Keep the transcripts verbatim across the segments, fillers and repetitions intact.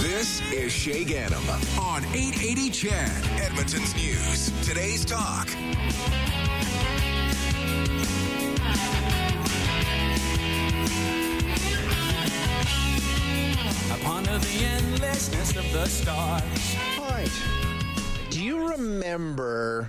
This is Shay Gannam on eight eighty C H E D, Edmonton's News. Today's Talk. Upon the endlessness of the stars. All right. Do you remember,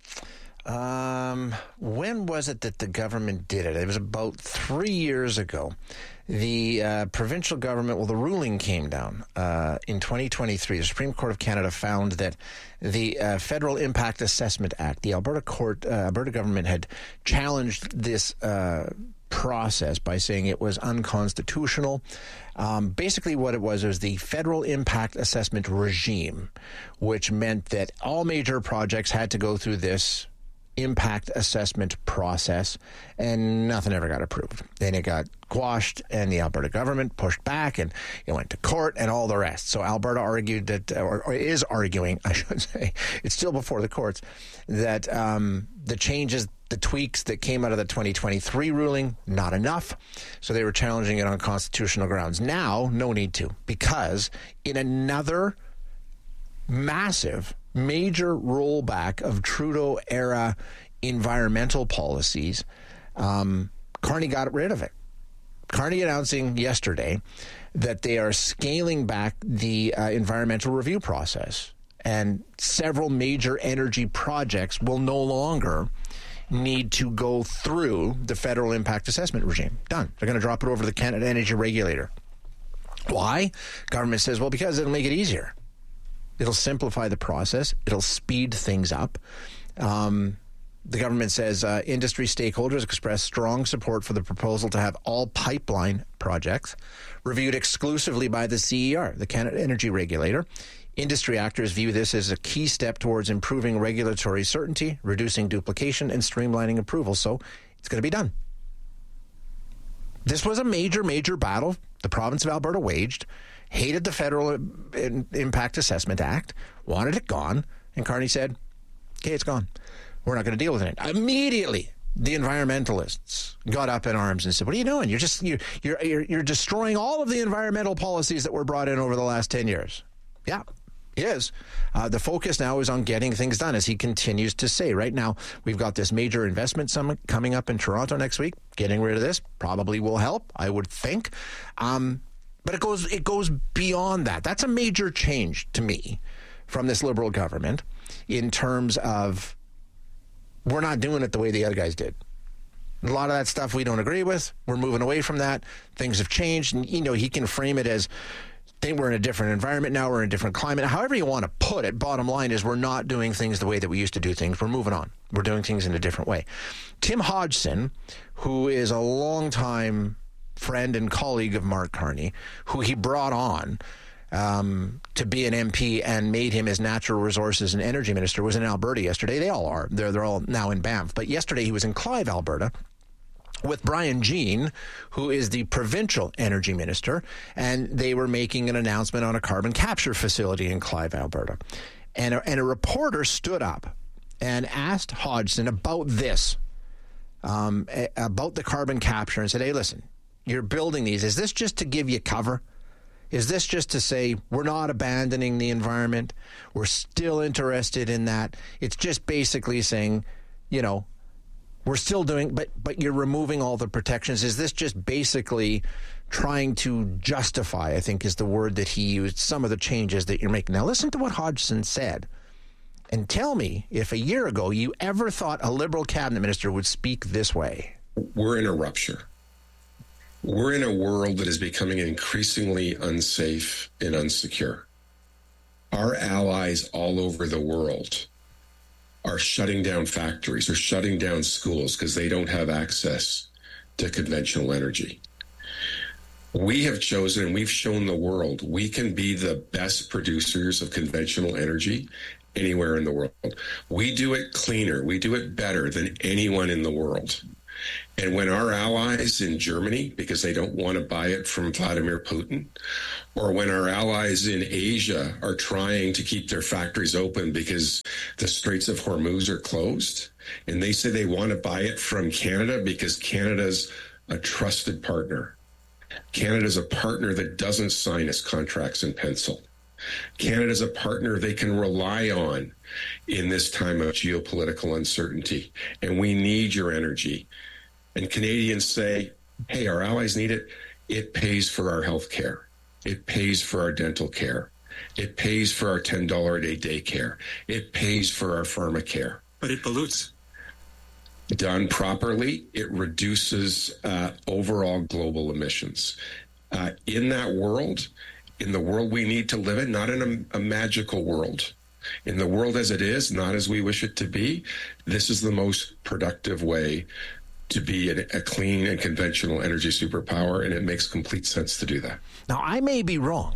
um, when was it that the government did it? It was about three years ago. The uh, provincial government, well, the ruling came down uh, in twenty twenty-three. The Supreme Court of Canada found that the uh, Federal Impact Assessment Act, the Alberta court, uh, Alberta government had challenged this uh, process by saying it was unconstitutional. Um, basically what it was was the Federal Impact Assessment regime, which meant that all major projects had to go through this impact assessment process, and nothing ever got approved. Then it got quashed, and the Alberta government pushed back, and it went to court and all the rest. So Alberta argued that, or, or is arguing, I should say, it's still before the courts, that um, the changes, the tweaks that came out of the twenty twenty-three ruling, not enough. So they were challenging it on constitutional grounds. Now, no need to, because in another massive major rollback of Trudeau-era environmental policies, um, Carney got rid of it. Carney announcing yesterday that they are scaling back the uh, environmental review process, and several major energy projects will no longer need to go through the Federal Impact Assessment regime. Done. They're going to drop it over to the Canada Energy Regulator. Why? Government says, well, because it'll make it easier. It'll simplify the process. It'll speed things up. Um, the government says uh, industry stakeholders expressed strong support for the proposal to have all pipeline projects reviewed exclusively by the C E R, the Canada Energy Regulator. Industry actors view this as a key step towards improving regulatory certainty, reducing duplication, and streamlining approval. So it's going to be done. This was a major, major battle the province of Alberta waged. Hated the Federal Impact Assessment Act, wanted it gone, and Carney said, okay, it's gone. We're not going to deal with it. Immediately, the environmentalists got up in arms and said, what are you doing? You're just you're you're you're destroying all of the environmental policies that were brought in over the last ten years. Yeah, it is. Uh, the focus now is on getting things done, as he continues to say. Right now, we've got this major investment summit coming up in Toronto next week. Getting rid of this probably will help, I would think. Um But it goes it goes beyond that. That's a major change to me from this Liberal government in terms of we're not doing it the way the other guys did. A lot of that stuff we don't agree with. We're moving away from that. Things have changed. And, you know, he can frame it as, think we're in a different environment now. We're in a different climate. However you want to put it, bottom line is we're not doing things the way that we used to do things. We're moving on. We're doing things in a different way. Tim Hodgson, who is a longtime friend and colleague of Mark Carney, who he brought on um, to be an M P and made him his natural resources and energy minister, was in Alberta yesterday. They all are. They're, they're all now in Banff. But yesterday he was in Clive, Alberta, with Brian Jean, who is the provincial energy minister, and they were making an announcement on a carbon capture facility in Clive, Alberta. And a, and a reporter stood up and asked Hodgson about this, um, about the carbon capture, and said, hey, listen, you're building these. Is this just to give you cover? Is this just to say we're not abandoning the environment? We're still interested in that. It's just basically saying, you know, we're still doing, but but you're removing all the protections. Is this just basically trying to justify, I think is the word that he used, some of the changes that you're making? Now listen to what Hodgson said and tell me if a year ago you ever thought a Liberal cabinet minister would speak this way. We're in a rupture. We're in a world that is becoming increasingly unsafe and unsecure. Our allies all over the world are shutting down factories or shutting down schools because they don't have access to conventional energy. We have chosen, and we've shown the world, we can be the best producers of conventional energy anywhere in the world. We do it cleaner. We do it better than anyone in the world. And when our allies in Germany, because they don't want to buy it from Vladimir Putin, or when our allies in Asia are trying to keep their factories open because the Straits of Hormuz are closed, and they say they want to buy it from Canada because Canada's a trusted partner, Canada's a partner that doesn't sign its contracts in pencil. Canada's a partner they can rely on in this time of geopolitical uncertainty, and we need your energy. And Canadians say, hey, our allies need it. It pays for our health care. It pays for our dental care. It pays for our ten dollars a day daycare. It pays for our pharmacare. But it pollutes. Done properly, it reduces uh, overall global emissions. Uh, in that world, in the world we need to live in, not in a, a magical world, in the world as it is, not as we wish it to be, this is the most productive way to be a, a clean and conventional energy superpower, and it makes complete sense to do that. Now, I may be wrong,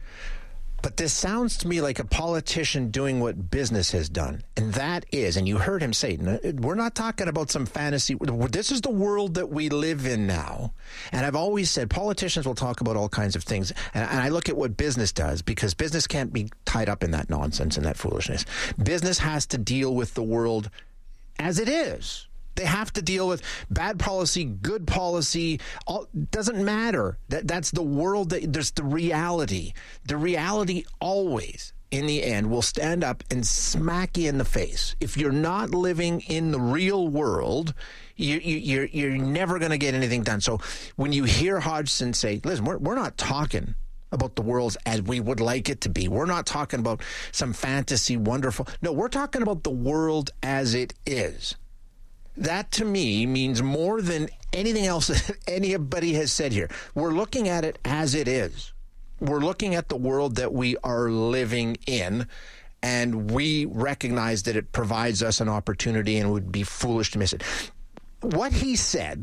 but this sounds to me like a politician doing what business has done. And that is, and you heard him say, we're not talking about some fantasy. This is the world that we live in now. And I've always said politicians will talk about all kinds of things. And, and I look at what business does, because business can't be tied up in that nonsense and that foolishness. Business has to deal with the world as it is. They have to deal with bad policy, good policy. All, doesn't matter. That that's the world. That there's the reality. The reality always, in the end, will stand up and smack you in the face. If you're not living in the real world, you, you, you're you're never going to get anything done. So when you hear Hodgson say, "Listen, we're we're not talking about the world as we would like it to be. We're not talking about some fantasy, wonderful. No, we're talking about the world as it is." That, to me, means more than anything else that anybody has said here. We're looking at it as it is. We're looking at the world that we are living in, and we recognize that it provides us an opportunity, and it would be foolish to miss it. What he said,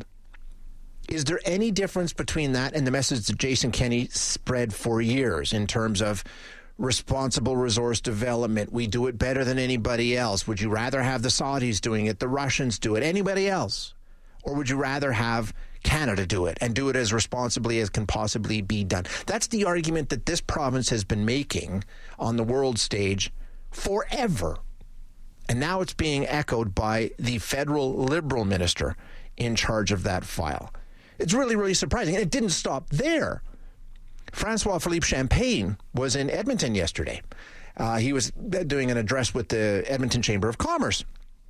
is there any difference between that and the message that Jason Kenney spread for years in terms of responsible resource development? We do it better than anybody else. Would you rather have the Saudis doing it, the Russians do it, anybody else? Or would you rather have Canada do it and do it as responsibly as can possibly be done? That's the argument that this province has been making on the world stage forever. And now it's being echoed by the federal Liberal minister in charge of that file. It's really, really surprising. And it didn't stop there. Francois Philippe Champagne was in Edmonton yesterday. Uh, he was doing an address with the Edmonton Chamber of Commerce.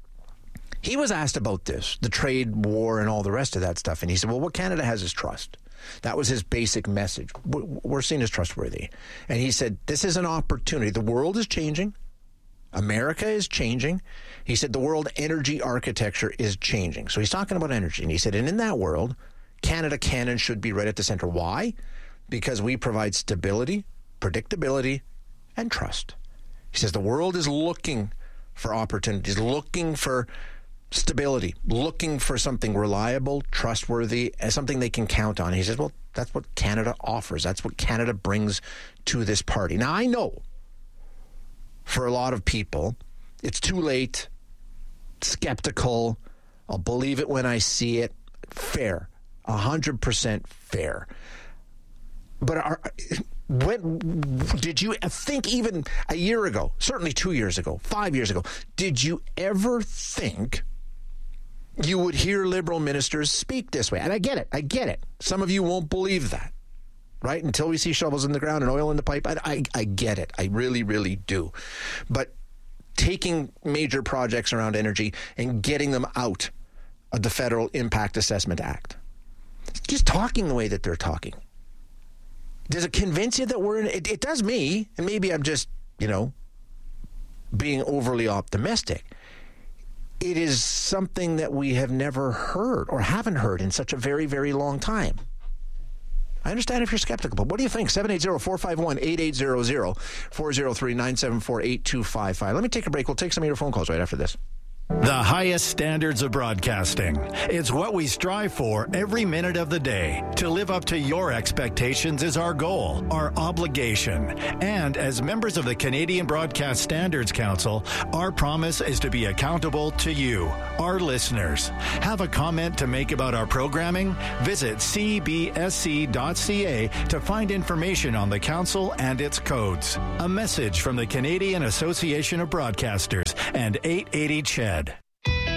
He was asked about this, the trade war and all the rest of that stuff. And he said, well, what Canada has is trust. That was his basic message. We're seen as trustworthy. And he said, this is an opportunity. The world is changing. America is changing. He said the world energy architecture is changing. So he's talking about energy. And he said, and in that world, Canada can and should be right at the center. Why? Because we provide stability, predictability, and trust. He says the world is looking for opportunities, looking for stability, looking for something reliable, trustworthy, and something they can count on. He says, well, that's what Canada offers. That's what Canada brings to this party. Now, I know for a lot of people, it's too late, skeptical, I'll believe it when I see it. Fair, one hundred percent fair. But are, when did you think, even a year ago, certainly two years ago, five years ago, did you ever think you would hear Liberal ministers speak this way? And I get it. I get it. Some of you won't believe that, right? Until we see shovels in the ground and oil in the pipe. I, I, I get it. I really, really do. But taking major projects around energy and getting them out of the Federal Impact Assessment Act, just talking the way that they're talking, does it convince you that we're in it? It does me, and maybe I'm just, you know, being overly optimistic. It is something that we have never heard or haven't heard in such a very, very long time. I understand if you're skeptical, but what do you think? seven eight zero, four five one, eight eight zero zero, four zero three, nine seven four, eight two five five. Let me take a break. We'll take some of your phone calls right after this. The highest standards of broadcasting. It's what we strive for every minute of the day. To live up to your expectations is our goal, our obligation. And as members of the Canadian Broadcast Standards Council, our promise is to be accountable to you, our listeners. Have a comment to make about our programming? Visit c b s c dot c a to find information on the council and its codes. A message from the Canadian Association of Broadcasters and eight eighty C H E D.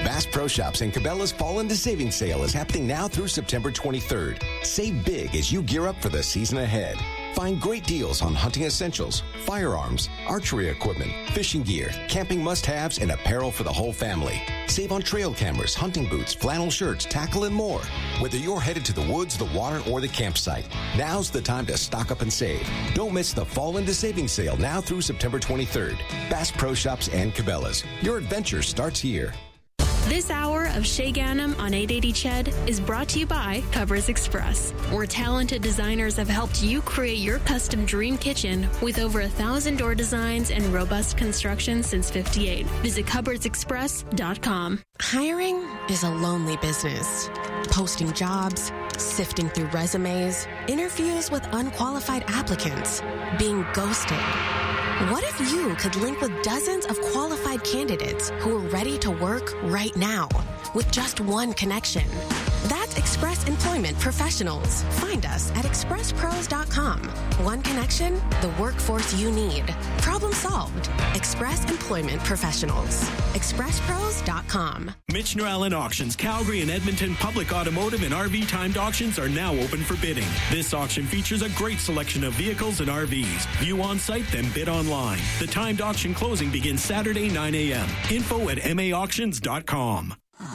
Bass Pro Shops and Cabela's Fall into Savings Sale is happening now through September twenty-third. Save big as you gear up for the season ahead. Find great deals on hunting essentials, firearms, archery equipment, fishing gear, camping must-haves, and apparel for the whole family. Save on trail cameras, hunting boots, flannel shirts, tackle, and more. Whether you're headed to the woods, the water, or the campsite, now's the time to stock up and save. Don't miss the Fall into Savings Sale now through September twenty-third. Bass Pro Shops and Cabela's. Your adventure starts here. This hour of Shay Ganem on eight eighty C H E D is brought to you by Cupboards Express, where talented designers have helped you create your custom dream kitchen with over a thousand door designs and robust construction since fifty-eight. Visit cupboards express dot com. Hiring is a lonely business. Posting jobs, sifting through resumes, interviews with unqualified applicants, being ghosted. What if you could link with dozens of qualified candidates who are ready to work right now with just one connection? That's Express Employment Professionals. Find us at express pros dot com. One connection, the workforce you need. Problem solved. Express Employment Professionals. express pros dot com. Michener Allen Auctions, Calgary and Edmonton public automotive and R V timed auctions are now open for bidding. This auction features a great selection of vehicles and R Vs. View on site, then bid online. The timed auction closing begins Saturday, nine a.m. Info at m a auctions dot com.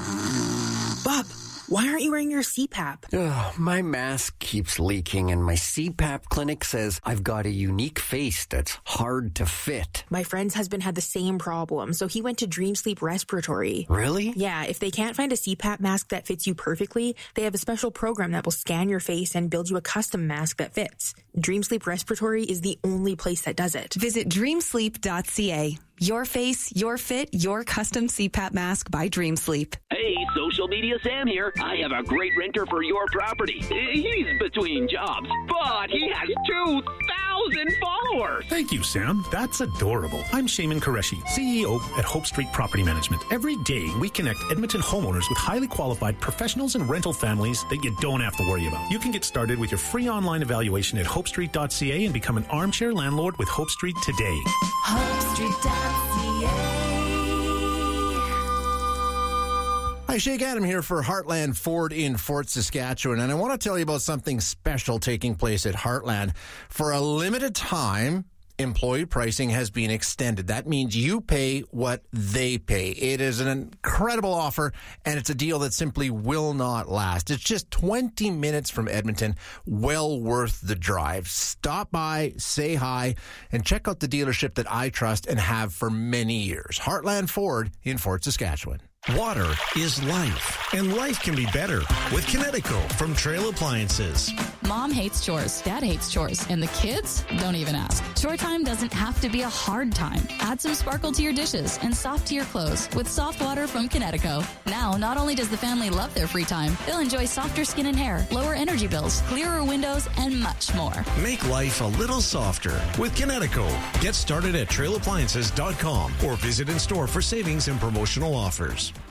Bob, why aren't you wearing your C PAP? Ugh, my mask keeps leaking and my C PAP clinic says I've got a unique face that's hard to fit. My friend's husband had the same problem, so he went to Dream Sleep Respiratory. Really? Yeah, if they can't find a C PAP mask that fits you perfectly, they have a special program that will scan your face and build you a custom mask that fits. Dream Sleep Respiratory is the only place that does it. Visit dream sleep dot c a. Your face, your fit, your custom C PAP mask by Dream Sleep. Hey, Social Media Sam here. I have a great renter for your property. He's between jobs, but he has two thousand followers. Thank you, Sam. That's adorable. I'm Shaman Qureshi, C E O at Hope Street Property Management. Every day, we connect Edmonton homeowners with highly qualified professionals and rental families that you don't have to worry about. You can get started with your free online evaluation at hope street dot c a and become an armchair landlord with Hope Street today. hope street dot c a. Hi, Shay Ganem here for Heartland Ford in Fort Saskatchewan, and I want to tell you about something special taking place at Heartland. For a limited time, employee pricing has been extended. That means you pay what they pay. It is an incredible offer, and it's a deal that simply will not last. It's just twenty minutes from Edmonton, well worth the drive. Stop by, say hi, and check out the dealership that I trust and have for many years. Heartland Ford in Fort Saskatchewan. Water is life, and life can be better with Kinetico from Trail Appliances. Mom hates chores, Dad hates chores, and the kids don't even ask. Chore time doesn't have to be a hard time. Add some sparkle to your dishes and soft to your clothes with soft water from Kinetico. Now, not only does the family love their free time, they'll enjoy softer skin and hair, lower energy bills, clearer windows, and much more. Make life a little softer with Kinetico. Get started at trail appliances dot com or visit in store for savings and promotional offers.